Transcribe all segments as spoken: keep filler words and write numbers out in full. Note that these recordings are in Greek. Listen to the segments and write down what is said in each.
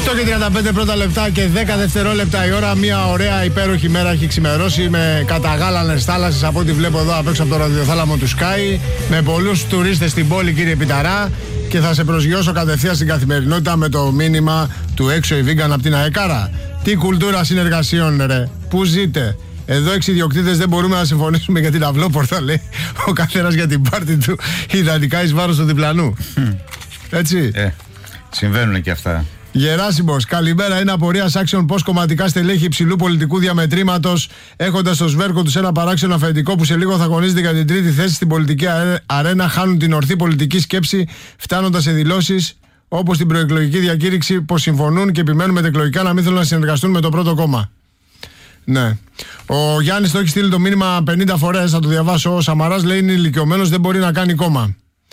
οκτώ και τριάντα πέντε πρώτα λεπτά και δέκα δευτερόλεπτα η ώρα. Μια ωραία υπέροχη μέρα έχει ξημερώσει με καταγάλανες θάλασσες από ό,τι βλέπω εδώ απ' έξω από το ραδιοθάλαμο του Sky. Με πολλούς τουρίστες στην πόλη, κύριε Πιταρά. Και θα σε προσγειώσω κατευθείαν στην καθημερινότητα με το μήνυμα του έξω η Vegan από την ΑΕΚΑΡΑ. Τι κουλτούρα συνεργασιών, ρε. Πού ζείτε? Εδώ έξι ιδιοκτήτες δεν μπορούμε να συμφωνήσουμε για την αυλόπορτα, λέει. Ο καθένας για την πάρτη του, ιδανικά εις βάρος του διπλανού. Έτσι. Ε, συμβαίνουν και αυτά. Γεράσιμος, καλημέρα. Είναι απορίας άξιων πως κομματικά στελέχη υψηλού πολιτικού διαμετρήματος, έχοντας στο σβέρκο τους ένα παράξενο αφεντικό που σε λίγο θα αγωνίζεται για την τρίτη θέση στην πολιτική αρένα, χάνουν την ορθή πολιτική σκέψη, φτάνοντας σε δηλώσεις όπως την προεκλογική διακήρυξη πως συμφωνούν και επιμένουν μετεκλογικά να μην θέλουν να συνεργαστούν με το πρώτο κόμμα. Ναι. Ο Γιάννης το έχει στείλει το μήνυμα πενήντα φορές, θα το διαβάσω. Ο Σαμαράς λέει είναι ηλικιωμένος, δεν μπορεί να κάνει κόμμα.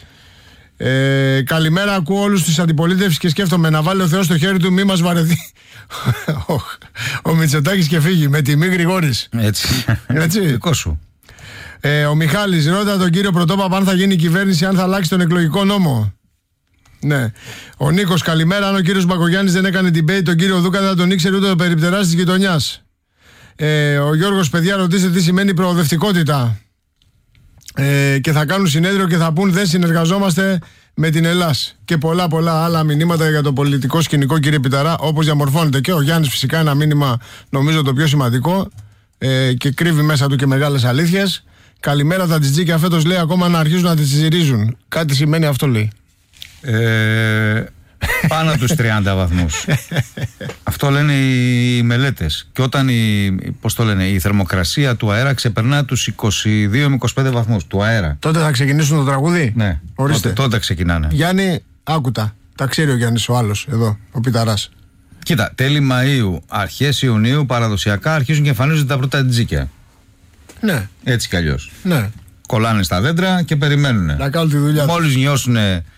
Ε, καλημέρα, ακούω όλους τους αντιπολίτευσης και σκέφτομαι να βάλει ο Θεός στο χέρι του, μη μας βαρεθεί ο, ο Μητσοτάκης και φύγει με τιμή Γρηγόρης. Έτσι. Έτσι. Δικό σου. Ε, ο Μιχάλης ρώτα τον κύριο Πρωτόπαπα αν θα γίνει η κυβέρνηση, αν θα αλλάξει τον εκλογικό νόμο. Ναι. Ο Νίκος, καλημέρα. Αν ο κύριος Μπακογιάννης δεν έκανε debate, τον κύριο Δούκα δεν θα τον ήξερε ούτε ο περιπτεράς της γειτονιάς. Ε, ο Γιώργος, παιδιά, ρωτήστε τι σημαίνει προοδευτικότητα. Ε, και θα κάνουν συνέδριο και θα πούν δεν συνεργαζόμαστε με την Ελλάς. Και πολλά πολλά άλλα μηνύματα για το πολιτικό σκηνικό, κύριε Πιταρά, όπως διαμορφώνεται. Και ο Γιάννης φυσικά ένα μήνυμα, νομίζω το πιο σημαντικό, ε, και κρύβει μέσα του και μεγάλες αλήθειες. Καλημέρα, τα τζιτζίκια φέτος, λέει, ακόμα να αρχίζουν να τις τσιρίζουν. Κάτι σημαίνει αυτό, λέει. Ε, πάνω από τους τριάντα βαθμούς. Αυτό λένε οι μελέτες. Και όταν η, πώς το λένε, η θερμοκρασία του αέρα ξεπερνά τους είκοσι δύο με είκοσι πέντε βαθμούς του αέρα. Τότε θα ξεκινήσουν το τραγούδι. Ναι, ορίστε. Τότε, τότε ξεκινάνε. Γιάννη, άκουτα. Τα ξέρει ο Γιάννης ο άλλος εδώ, ο Πιταράς. Κοίτα, τέλη Μαΐου, αρχές Ιουνίου παραδοσιακά αρχίζουν και εμφανίζονται τα πρώτα τζίκια. Ναι. Έτσι κι αλλιώς. Ναι. Κολλάνε στα δέντρα και περιμένουν. Να κάνουν τη δουλειά. Μόλις νιώσουν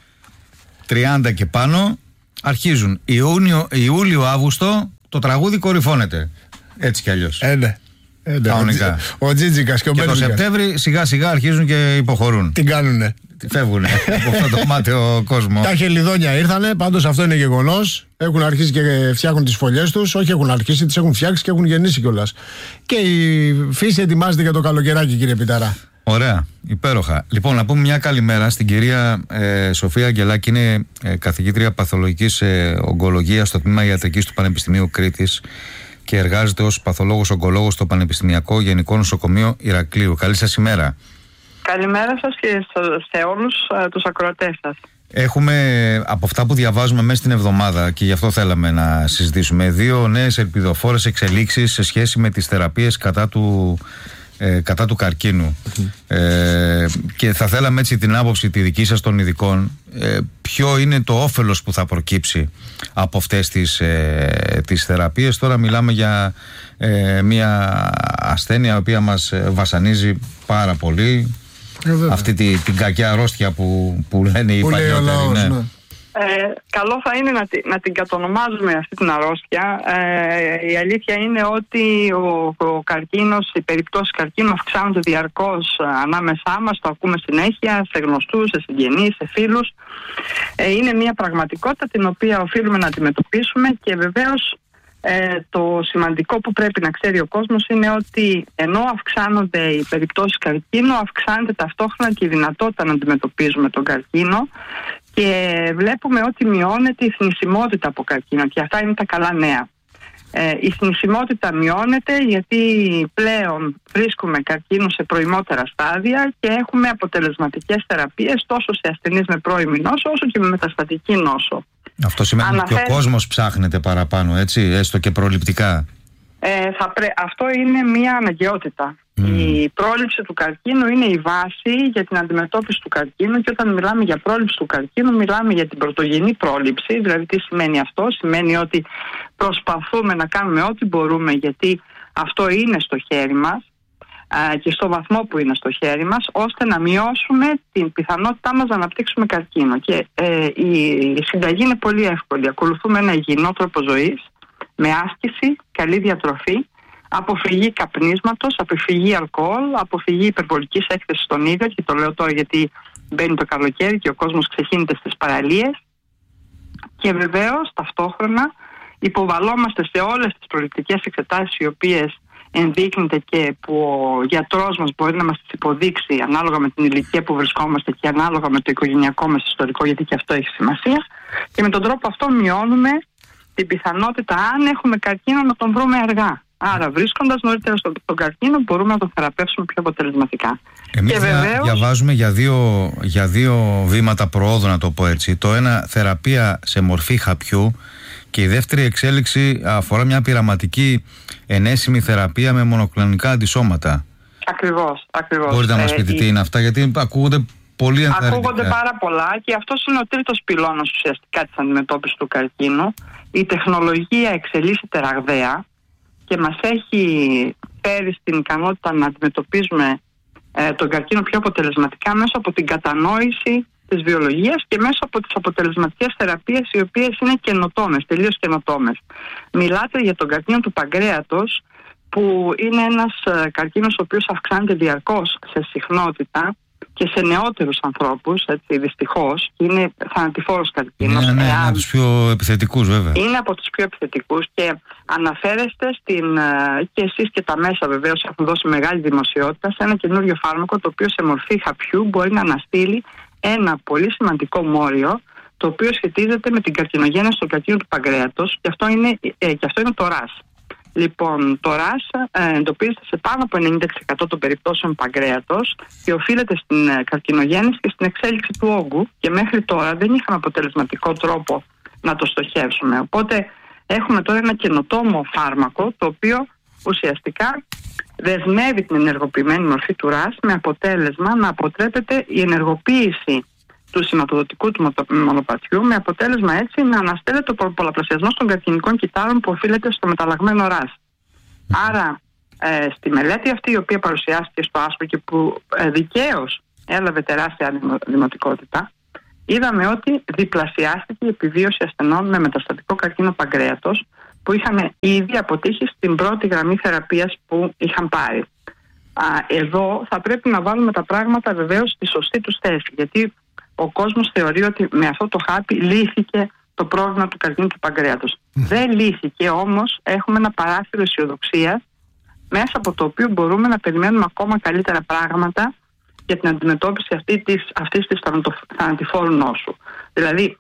τριάντα και πάνω, αρχίζουν Ιούνιο, Ιούλιο-Αύγουστο, το τραγούδι κορυφώνεται. Έτσι κι αλλιώς. Ε, ναι. Ε, ναι. Κανονικά. Ο Τζίτζικας και ο Μπέρνικας. Και το Σεπτέμβρη σιγά σιγά αρχίζουν και υποχωρούν. Τι κάνουνε. Φεύγουνε από αυτό το μάταιο κόσμο. Τα χελιδόνια ήρθανε, πάντως αυτό είναι γεγονός. Έχουν αρχίσει και φτιάχνουν τις φωλιές τους. Όχι, έχουν αρχίσει, τις έχουν φτιάξει και έχουν γεννήσει κιόλας. Και η φύση ετοιμάζεται για το καλοκαιράκι, κύριε Πιταρά. Ωραία, υπέροχα. Λοιπόν, να πούμε μια καλημέρα στην κυρία ε, Σοφία Αγγελάκη. Είναι ε, καθηγήτρια παθολογικής ε, ογκολογίας στο τμήμα ιατρικής του Πανεπιστημίου Κρήτης και εργάζεται ως παθολόγος ογκολόγος στο Πανεπιστημιακό Γενικό Νοσοκομείο Ηρακλείου. Καλή σας ημέρα. Καλημέρα σας και σε όλους uh, τους ακροατές σας. Έχουμε από αυτά που διαβάζουμε μέσα στην εβδομάδα και γι' αυτό θέλαμε να συζητήσουμε δύο νέες ελπιδοφόρες εξελίξεις σε σχέση με τις θεραπείες κατά του, ε, κατά του καρκίνου. Mm-hmm. Ε, και θα θέλαμε έτσι την άποψη τη δική σας των ειδικών, ε, ποιο είναι το όφελος που θα προκύψει από αυτές τις, ε, τις θεραπείες. Τώρα μιλάμε για ε, μια ασθένεια η οποία μας βασανίζει πάρα πολύ. Ε, αυτή τη, την κακιά αρρώστια που, που λένε οι παλιότεροι. Ναι. Ναι. Ε, καλό θα είναι να, να την κατονομάζουμε αυτή την αρρώστια. Ε, η αλήθεια είναι ότι ο, ο καρκίνος, οι περιπτώσεις καρκίνου αυξάνονται διαρκώς ανάμεσά μας, το ακούμε συνέχεια σε γνωστούς, σε συγγενείς, σε φίλους. Ε, είναι μια πραγματικότητα την οποία οφείλουμε να αντιμετωπίσουμε και βεβαίως Ε, το σημαντικό που πρέπει να ξέρει ο κόσμος είναι ότι ενώ αυξάνονται οι περιπτώσεις καρκίνου, αυξάνεται ταυτόχρονα και η δυνατότητα να αντιμετωπίζουμε τον καρκίνο και βλέπουμε ότι μειώνεται η θνησιμότητα από καρκίνο και αυτά είναι τα καλά νέα. Ε, η θνησιμότητα μειώνεται γιατί πλέον βρίσκουμε καρκίνο σε προημότερα στάδια και έχουμε αποτελεσματικές θεραπείες τόσο σε ασθενείς με πρώιμη νόσο όσο και με μεταστατική νόσο. Αυτό σημαίνει Αναφέρει... ότι ο κόσμος ψάχνεται παραπάνω, έτσι, έστω και προληπτικά. Ε, θα πρέ... Αυτό είναι μια αναγκαιότητα. Mm. Η πρόληψη του καρκίνου είναι η βάση για την αντιμετώπιση του καρκίνου και όταν μιλάμε για πρόληψη του καρκίνου μιλάμε για την πρωτογενή πρόληψη. Δηλαδή τι σημαίνει αυτό? Σημαίνει ότι προσπαθούμε να κάνουμε ό,τι μπορούμε γιατί αυτό είναι στο χέρι μας και στο βαθμό που είναι στο χέρι μας, ώστε να μειώσουμε την πιθανότητά μας να αναπτύξουμε καρκίνο. Και ε, η συνταγή είναι πολύ εύκολη. Ακολουθούμε ένα υγιεινό τρόπο ζωής, με άσκηση, καλή διατροφή, αποφυγή καπνίσματος, αποφυγή αλκοόλ, αποφυγή υπερβολικής έκθεσης στον ήλιο, και το λέω τώρα γιατί μπαίνει το καλοκαίρι και ο κόσμος ξεχύνεται στις παραλίες, και βεβαίως ταυτόχρονα υποβαλόμαστε σε όλες τις προληπτικές εξετάσεις οι οποίες ενδείκνυται και που ο γιατρός μας μπορεί να μας τις υποδείξει ανάλογα με την ηλικία που βρισκόμαστε και ανάλογα με το οικογενειακό μας ιστορικό, γιατί και αυτό έχει σημασία, και με τον τρόπο αυτό μειώνουμε την πιθανότητα, αν έχουμε καρκίνο, να τον βρούμε αργά. Άρα, βρίσκοντας νωρίτερα στον τον καρκίνο, μπορούμε να τον θεραπεύσουμε πιο αποτελεσματικά. Εμείς και βεβαίως, διαβάζουμε για δύο, για δύο βήματα προόδου, να το πω έτσι. Το ένα, θεραπεία σε μορφή χαπιού, και η δεύτερη εξέλιξη αφορά μια πειραματική ενέσιμη θεραπεία με μονοκλονικά αντισώματα. Ακριβώς, ακριβώς. Μπορείτε να μας πείτε ε, τι είναι αυτά, γιατί ακούγονται πολύ ενθαρρυντικά. Ακούγονται πάρα πολλά, και αυτός είναι ο τρίτος πυλώνας ουσιαστικά της αντιμετώπισης του καρκίνου. Η τεχνολογία εξελίσσεται ραγδαία και μας έχει φέρει στην ικανότητα να αντιμετωπίζουμε ε, τον καρκίνο πιο αποτελεσματικά μέσω από την κατανόηση της βιολογίας και μέσω από τις αποτελεσματικές θεραπείες, οι οποίες είναι καινοτόμες, τελείως καινοτόμες. Μιλάτε για τον καρκίνο του παγκρέατος, που είναι ένας ε, καρκίνος ο οποίος αυξάνεται διαρκώς σε συχνότητα και σε νεότερους ανθρώπους, έτσι, δυστυχώς, και είναι θανατηφόρος καρκίνος. Είναι, ναι, εάν... από τους πιο επιθετικούς, βέβαια. Είναι από τους πιο επιθετικούς, και αναφέρεστε στην, και εσείς και τα μέσα βεβαίως έχουν δώσει μεγάλη δημοσιότητα, σε ένα καινούριο φάρμακο, το οποίο σε μορφή χαπιού μπορεί να αναστείλει ένα πολύ σημαντικό μόριο, το οποίο σχετίζεται με την καρκινογένεση του καρκίνου του παγκρέατος, και αυτό είναι, ε, και αυτό είναι το ρας. Λοιπόν, το ρας ε, εντοπίζεται σε πάνω από ενενήντα τοις εκατό των περιπτώσεων παγκρέατος και οφείλεται στην ε, καρκινογέννηση και στην εξέλιξη του όγκου, και μέχρι τώρα δεν είχαμε αποτελεσματικό τρόπο να το στοχεύσουμε. Οπότε έχουμε τώρα ένα καινοτόμο φάρμακο, το οποίο ουσιαστικά δεσμεύει την ενεργοποιημένη μορφή του ρας, με αποτέλεσμα να αποτρέπεται η ενεργοποίηση του σηματοδοτικού του μονοπατιού, με αποτέλεσμα έτσι να αναστέλλεται ο πολλαπλασιασμός των καρκινικών κυττάρων που οφείλεται στο μεταλλαγμένο ρας. Mm. Άρα, ε, στη μελέτη αυτή, η οποία παρουσιάστηκε στο άσπρο και που ε, δικαίως έλαβε τεράστια δημοτικότητα, είδαμε ότι διπλασιάστηκε η επιβίωση ασθενών με μεταστατικό καρκίνο παγκρέατος, που είχαν ήδη αποτύχει στην πρώτη γραμμή θεραπείας που είχαν πάρει. Α, εδώ θα πρέπει να βάλουμε τα πράγματα βεβαίως στη σωστή τους θέση, γιατί ο κόσμος θεωρεί ότι με αυτό το χάπι λύθηκε το πρόβλημα του καρκίνου του παγκρέατος. Mm. Δεν λύθηκε, όμως έχουμε ένα παράθυρο αισιοδοξίας, μέσα από το οποίο μπορούμε να περιμένουμε ακόμα καλύτερα πράγματα για την αντιμετώπιση αυτή της, αυτής της θανατηφόρου νόσου. Δηλαδή,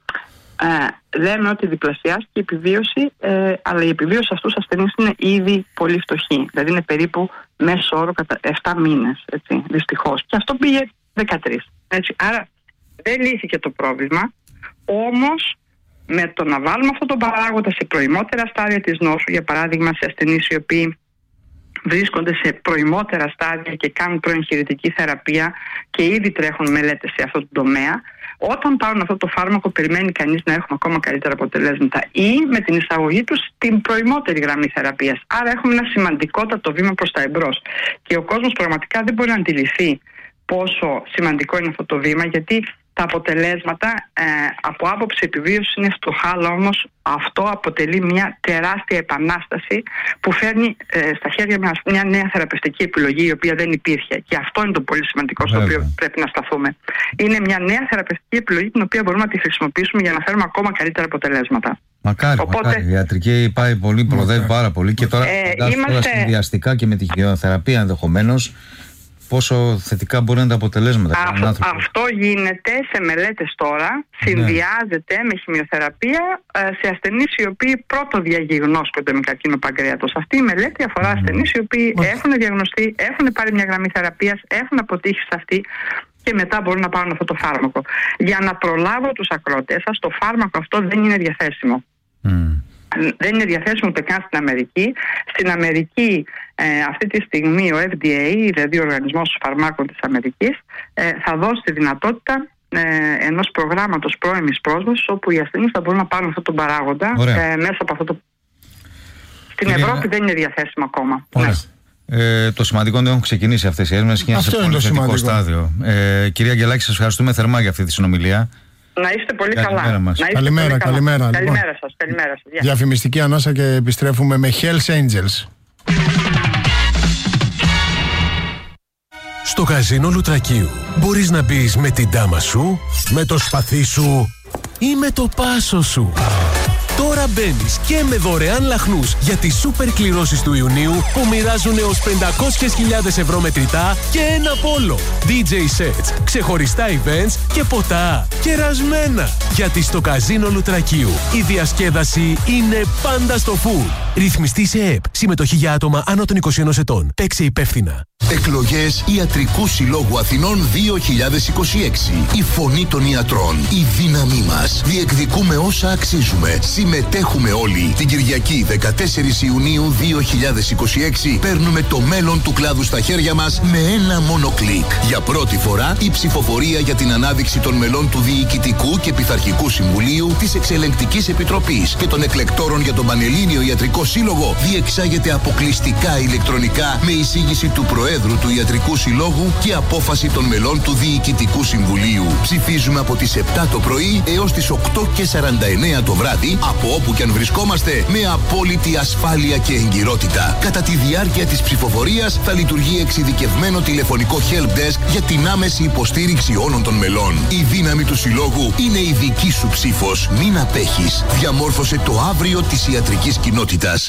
ε, λέμε ότι διπλασιάστηκε η επιβίωση, ε, αλλά η επιβίωση αυτούς τους ασθενείς είναι ήδη πολύ φτωχή. Δηλαδή είναι περίπου μέσο όρο κατά επτά μήνες, έτσι, δυστυχώς. Και αυτό πήγε δεκατρείς. Έτσι. Άρα δεν λύθηκε το πρόβλημα, όμως με το να βάλουμε αυτόν τον παράγοντα σε προημότερα στάδια της νόσου, για παράδειγμα σε ασθενείς οι οποίοι βρίσκονται σε προημότερα στάδια και κάνουν προεγχειρητική θεραπεία και ήδη τρέχουν μελέτες σε αυτό το τομέα, όταν πάρουν αυτό το φάρμακο περιμένει κανείς να έχουμε ακόμα καλύτερα αποτελέσματα, ή με την εισαγωγή τους στην προημότερη γραμμή θεραπείας. Άρα έχουμε ένα σημαντικότατο βήμα προς τα εμπρός, και ο κόσμος πραγματικά δεν μπορεί να αντιληφθεί πόσο σημαντικό είναι αυτό το βήμα, γιατί τα αποτελέσματα ε, από άποψη επιβίωση είναι φτωχά, αλλά όμως αυτό αποτελεί μια τεράστια επανάσταση που φέρνει ε, στα χέρια μας μια νέα θεραπευτική επιλογή, η οποία δεν υπήρχε. Και αυτό είναι το πολύ σημαντικό στο οποίο πρέπει να σταθούμε. Είναι μια νέα θεραπευτική επιλογή, την οποία μπορούμε να τη χρησιμοποιήσουμε για να φέρουμε ακόμα καλύτερα αποτελέσματα. Μακάρι, Οπότε, μακάρι. Η ιατρική πάει πολύ, προοδεύει πάρα πολύ, και τώρα, ε, είμαστε... τώρα συνδυαστικά και με τη χημειοθεραπεία ενδεχομένως, πόσο θετικά μπορεί να είναι τα αποτελέσματα. Α, αυτό γίνεται σε μελέτες τώρα, συνδυάζεται ναι. με χημειοθεραπεία σε ασθενείς οι οποίοι πρώτο διαγιγνώσκονται με καρκίνο παγκρέατος. Αυτή η μελέτη αφορά mm. ασθενείς οι οποίοι mm. έχουν διαγνωστεί, έχουν πάρει μια γραμμή θεραπείας, έχουν αποτύχει σε αυτή και μετά μπορούν να πάρουν αυτό το φάρμακο. Για να προλάβω τους ακροατές σας, το φάρμακο αυτό δεν είναι διαθέσιμο. Mm. Δεν είναι διαθέσιμο ούτε καν στην Αμερική. Στην Αμερική ε, αυτή τη στιγμή ο εφ ντι έι, δηλαδή ο Οργανισμός Φαρμάκων της Αμερικής, ε, θα δώσει τη δυνατότητα ε, ενός προγράμματος πρώιμης πρόσβασης, όπου οι ασθενείς θα μπορούν να πάρουν αυτόν τον παράγοντα ε, μέσα από αυτό το... Στην Κυρία... Ευρώπη δεν είναι διαθέσιμο ακόμα. Ναι. Ε, το σημαντικό είναι ότι έχουν ξεκινήσει αυτές οι έρευνες και είναι σε πολύ θετικό στάδιο. Ε, κυρία Αγγελάκη, σας ευχαριστούμε θερμά για αυτή τη συνομιλία. Να είστε πολύ καλημέρα καλά. Μας. Να είστε καλημέρα, πολύ καλημέρα. Καλά. Λοιπόν. Καλημέρα σας, καλημέρα σας. Yeah. Διαφημιστική ανάσα και επιστρέφουμε με Hells Angels. Στο καζίνο Λουτρακίου μπορείς να μπεις με την τάμα σου, με το σπαθί σου ή με το πάσο σου. Τώρα μπαίνεις και με δωρεάν λαχνούς για τις σούπερ κληρώσεις του Ιουνίου που μοιράζουν έως πεντακόσιες χιλιάδες ευρώ μετρητά και ένα πόλο. ντι τζέι sets, ξεχωριστά events και ποτά κερασμένα. Γιατί στο Καζίνο Λουτρακίου η διασκέδαση είναι πάντα στο full. Ρυθμιστή σε ΕΠ. Συμμετοχή για άτομα άνω των είκοσι ενός ετών. Παίξε υπεύθυνα. Εκλογές Ιατρικού Συλλόγου Αθηνών δύο χιλιάδες είκοσι έξι. Η φωνή των ιατρών. Η δύναμή μας. Διεκδικούμε όσα αξίζουμε. Συμμετέχουμε όλοι. Την Κυριακή δεκατέσσερις Ιουνίου δύο χιλιάδες είκοσι έξι παίρνουμε το μέλλον του κλάδου στα χέρια μας με ένα μόνο κλικ. Για πρώτη φορά η ψηφοφορία για την ανάδειξη των μελών του Διοικητικού και Πειθαρχικού Συμβουλίου, της Εξελεγκτικής Επιτροπής και των εκλεκτόρων για τον Πανελλήνιο Ιατρικό Σύλλογο διεξάγεται αποκλειστικά ηλεκτρονικά με εισήγηση του Προέδρου του Ιατρικού Συλλόγου και απόφαση των μελών του Διοικητικού Συμβουλίου. Ψηφίζουμε από τις επτά το πρωί έως τις οκτώ και σαράντα εννέα το βράδυ, από όπου και αν βρισκόμαστε, με απόλυτη ασφάλεια και εγκυρότητα. Κατά τη διάρκεια της ψηφοφορίας θα λειτουργεί εξειδικευμένο τηλεφωνικό helpdesk για την άμεση υποστήριξη όλων των μελών. Η δύναμη του Συλλόγου είναι η δική σου ψήφος. Μην απέχεις. Διαμόρφωσε το αύριο της ιατρικής κοινότητας.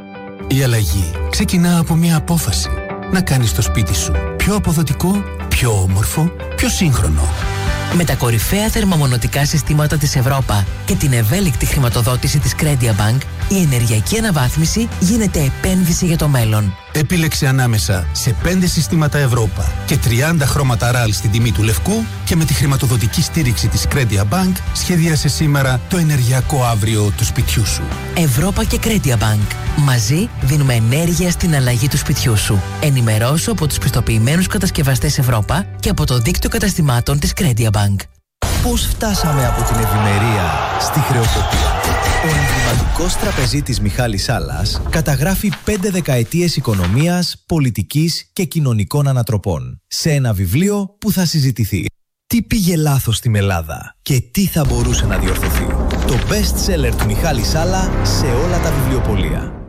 Η αλλαγή ξεκινά από μια απόφαση. Να κάνεις το σπίτι σου πιο αποδοτικό, πιο όμορφο, πιο σύγχρονο. Με τα κορυφαία θερμομονωτικά συστήματα της Ευρώπα και την ευέλικτη χρηματοδότηση της Credia Bank, η ενεργειακή αναβάθμιση γίνεται επένδυση για το μέλλον. Επίλεξε ανάμεσα σε πέντε συστήματα Ευρώπα και τριάντα χρώματα ραλ στην τιμή του λευκού και με τη χρηματοδοτική στήριξη της Credia Bank σχεδίασε σήμερα το ενεργειακό αύριο του σπιτιού σου. Ευρώπα και Credia Bank. Μαζί δίνουμε ενέργεια στην αλλαγή του σπιτιού σου. Ενημερώσου από τους πιστοποιημένους κατασκευαστές Ευρώπα και από το δίκτυο καταστημάτων της Credia Bank. Πώς φτάσαμε από την ευημερία στη χρεοκοπία? Ο εμβληματικός τραπεζίτης Μιχάλης Σάλλας καταγράφει πέντε δεκαετίες οικονομίας, πολιτικής και κοινωνικών ανατροπών σε ένα βιβλίο που θα συζητηθεί. Τι πήγε λάθος στην Ελλάδα και τι θα μπορούσε να διορθωθεί? Το best seller του Μιχάλη Σάλλα σε όλα τα βιβλιοπωλεία.